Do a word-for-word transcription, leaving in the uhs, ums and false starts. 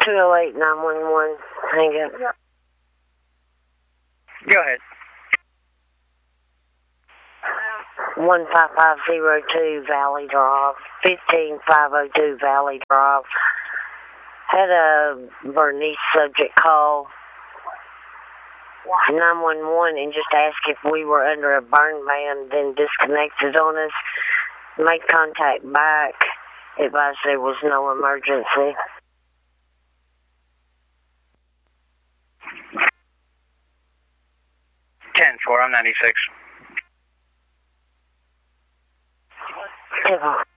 two oh eight, nine one one. Hang up. Yeah. Go ahead. one five five zero two Valley Drive, fifteen five oh two Valley Drive. Had a Bernice subject call nine one one and just asked if we were under a burn ban, then disconnected on us. Made contact back, advised there was no emergency. ten four, I'm ninety-six. Yeah.